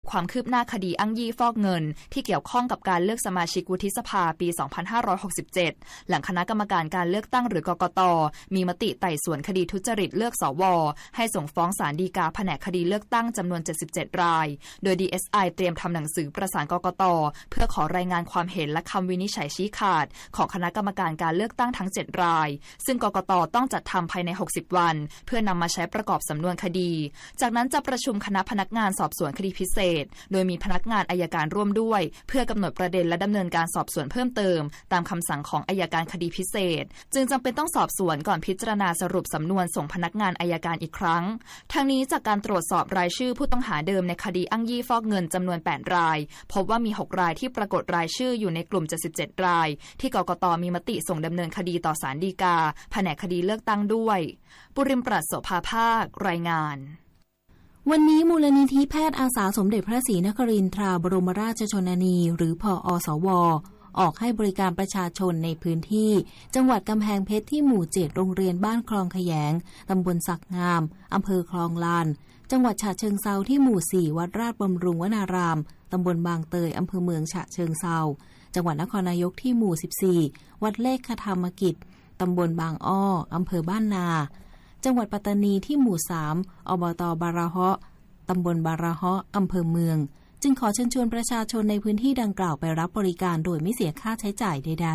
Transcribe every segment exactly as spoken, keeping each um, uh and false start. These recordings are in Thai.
ความคืบหน้าคดีอ้างยี่ฟอกเงินที่เกี่ยวข้องกับการเลือกสมาชิกวุฒิสภาปี สองพันห้าร้อยหกสิบเจ็ด หลังคณะกรรมการการเลือกตั้งหรือกกต.มีมติไต่สวนคดีทุจริตเลือกสว.ให้ส่งฟ้องศาลฎีกาแผนกคดีเลือกตั้งจำนวน เจ็ดสิบเจ็ด รายโดย ดี เอส ไอ เตรียมทำหนังสือประสานกกต.เพื่อขอรายงานความเห็นและคำวินิจฉัยชี้ขาดของคณะกรรมการการเลือกตั้งทั้งเจ็ดรายซึ่งกกต.ต้องจัดทำภายในหกสิบวันเพื่อนำมาใช้ประกอบสำนวนคดีจากนั้นจะประชุมคณะพนักงานสอบสวนคดีพิเศษโดยมีพนักงานอัยการร่วมด้วยเพื่อกำหนดประเด็นและดำเนินการสอบสวนเพิ่มเติมตามคำสั่งของอัยการคดีพิเศษจึงจำเป็นต้องสอบสวนก่อนพิจารณาสรุปสำนวนส่งพนักงานอัยการอีกครั้งทั้งนี้จากการตรวจสอบรายชื่อผู้ต้องหาเดิมในคดีอ้างยี่ฟอกเงินจำนวนแปดรายพบว่ามีหกรายที่ปรากฏรายชื่ออยู่ในกลุ่มเจ็ดสิบเจ็ดรายที่กกต.มีมติส่งดำเนินคดีต่อศาลฎีกาแผนกคดีเลือกตั้งด้วยปุริมปรัชโสภาภาครายงานวันนี้มูลนิธิแพทย์อาสาสมเด็จพระศรีนครินทราบรมราชชนนีหรือผอ.สว.ออกให้บริการประชาชนในพื้นที่จังหวัดกำแพงเพชรที่หมู่เจ็ดโรงเรียนบ้านคลองแขยงตำบลสักงามอำเภอคลองลานจังหวัดฉะเชิงเทราที่หมู่สี่วัดราชบำรุงวนารามตำบลบางเตยอำเภอเมืองฉะเชิงเทราจังหวัดนครนายกที่หมู่สิบสี่วัดเลขธรรมกิจตำบลบางอ้ออำเภอบ้านนาจังหวัดปัตตานีที่หมู่สามอบต.บาราเฮาะตำบลบาราเฮาะอำเภอเมืองจึงขอเชิญชวนประชาชนในพื้นที่ดังกล่าวไปรับบริการโดยไม่เสียค่าใช้จ่ายใด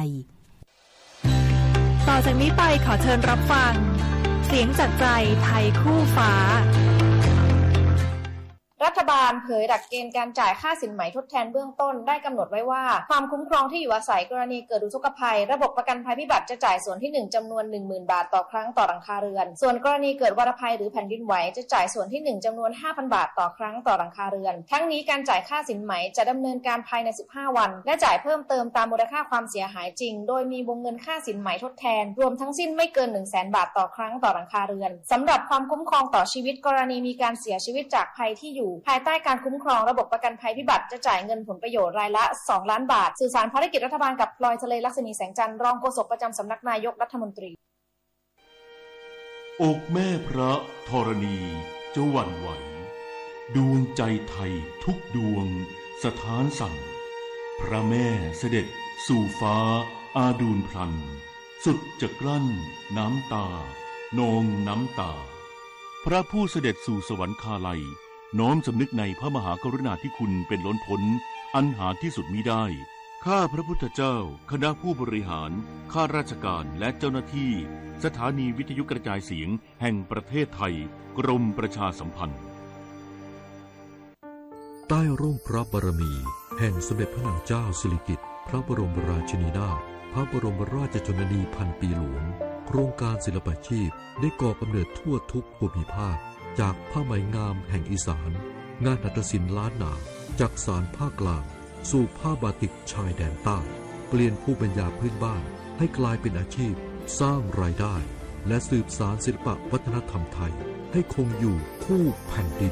ๆต่อจากนี้ไปขอเชิญรับฟังเสียงจากใจไทยคู่ฟ้ารัฐบาลเผยหลักเกณฑ์การจ่ายค่าสินไหมทดแทนเบื้องต้นได้กำหนดไว้ว่าความคุ้มครองที่อยู่อาศัยกรณีเกิดอุทกภัยระบบประกันภัยพิบัติจะจ่ายส่วนที่หนึ่งจำนวน หนึ่งหมื่น บาทต่อครั้งต่อหลังคาเรือนส่วนกรณีเกิดวาตภัยหรือแผ่นดินไหวจะจ่ายส่วนที่หนึ่งจำนวน ห้าพัน บาทต่อครั้งต่อหลังคาเรือนทั้งนี้การจ่ายค่าสินไหมจะดำเนินการภายในสิบห้าวันและจ่ายเพิ่มเติมตามมูลค่าความเสียหายจริงโดยมีวงเงินค่าสินไหมทดแทนรวมทั้งสิ้นไม่เกิน หนึ่งแสน บาทต่อครั้งต่อหลังคาเรือนสำหรับความคุ้มครองต่อชีวิตกรณีมีการเสียชีวิตจากภัยที่อยู่ภายใต้การคุ้มครองระบบประกันภัยพิบัติจะจ่ายเงินผลประโยชน์รายละสองล้านบาทสื่อสารภารกิจรัฐบาลกับพลอยทะเลลักษณีแสงจันทร์รองโฆษกประจำสำนักนายกรัฐมนตรีอกแม่พระธรณีจะหวั่นไหวดวงใจไทยทุกดวงสถานสั่นพระแม่เสด็จสู่ฟ้าอาดูลพลันสุดจะกลั้นน้ำตานองน้ำตาพระผู้เสด็จสู่สวรรคาลัยน้อมสำนึกในพระมหากรุณาธิคุณเป็นล้นพ้นอันหาที่สุดมิได้ข้าพระพุทธเจ้าคณะผู้บริหารข้าราชการและเจ้าหน้าที่สถานีวิทยุกระจายเสียงแห่งประเทศไทยกรมประชาสัมพันธ์ใต้ร่มพระบารมีแห่งสมเด็จพระนางเจ้าสิริกิติ์พระบรมราชินีนาถพระบรมราชชนนีพันปีหลวงโครงการศิลปาชีพได้ก่อกำเนิดทั่วทุกภูมิภาคจากผ้าไหมงามแห่งอีสานงานหัตถศิลป์ล้านนาจากสารภาคกลางสู่ผ้าบาติกชายแดนใต้เปลี่ยนภูมิปัญญาพื้นบ้านให้กลายเป็นอาชีพสร้างรายได้และสืบสานศิลปวัฒนธรรมไทยให้คงอยู่คู่แผ่นดิน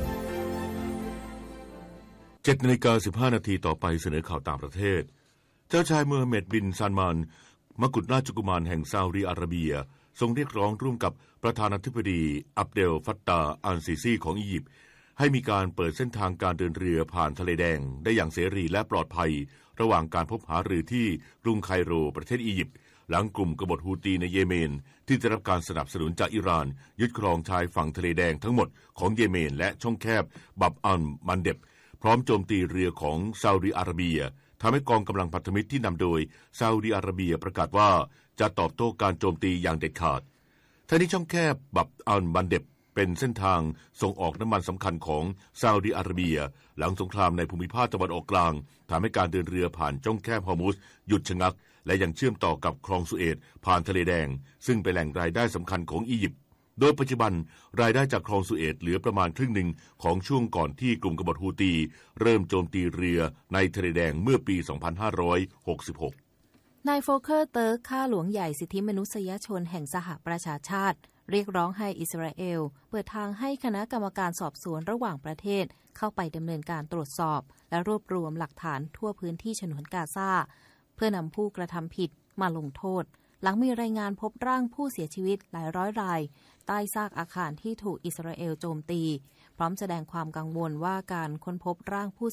เจ็ดนาฬิกาสิบห้านาทีต่อไปเสนอข่าวต่างประเทศเจ้าชายมูฮัมเหม็ดบินซานมานมกุฎราชกุมารแห่งซาอุดิอาระเบียทรงเรียกร้องร่วมกับประธานาธิบดีอับเดลฟัตตาอัลซีซีของอียิปต์ให้มีการเปิดเส้นทางการเดินเรือผ่านทะเลแดงได้อย่างเสรีและปลอดภัยระหว่างการพบหารือที่กรุงไคโรประเทศอียิปต์หลังกลุ่มกบฏฮูตีในเยเมนที่ได้รับการสนับสนุนจากอิหร่านยึดครองชายฝั่งทะเลแดงทั้งหมดของเยเมนและช่องแคบบับอัลมันเดบพร้อมโจมตีเรือของซาอุดิอาระเบียทำให้กองกำลังพันธมิตรที่นำโดยซาอุดิอาระเบียประกาศว่าจะตอบโต้การโจมตีอย่างเด็ดขาดทั้งนี้ช่องแคบบับอัลมันเดบเป็นเส้นทางส่งออกน้ำมันสำคัญของซาอุดิอาระเบียหลังสงครามในภูมิภาคตะวันออกกลางทำให้การเดินเรือผ่านช่องแคบฮอร์มุซหยุดชะงักและยังเชื่อมต่อกับคลองสุเอตผ่านทะเลแดงซึ่งเป็นแหล่งรายได้สำคัญของอียิปต์โดยปัจจุบันรายได้จากคลองสุเอตเหลือประมาณครึ่งหนึ่งของช่วงก่อนที่กลุ่มกบฏฮูตีเริ่มโจมตีเรือในทะเลแดงเมื่อปี สองพันห้าร้อยหกสิบหกนายโฟเคอร์เติร์กข้าหลวงใหญ่สิทธิมนุษยชนแห่งสหประชาชาติเรียกร้องให้อิสราเอลเปิดทางให้คณะกรรมการสอบสวนระหว่างประเทศเข้าไปดำเนินการตรวจสอบและรวบรวมหลักฐานทั่วพื้นที่ฉนวนกาซาเพื่อนำผู้กระทำผิดมาลงโทษหลังมีรายงานพบร่างผู้เสียชีวิตหลายร้อยรายใต้ซากอาคารที่ถูกอิสราเอลโจมตีพร้อมแสดงความกังวลว่าการค้นพบร่างผู้